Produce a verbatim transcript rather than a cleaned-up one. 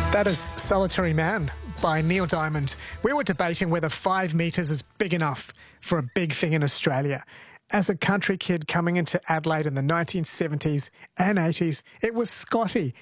That is Solitary Man by Neil Diamond. We were debating whether five metres is big enough for a big thing in Australia. As a country kid coming into Adelaide in the nineteen seventies and eighties, it was Scotty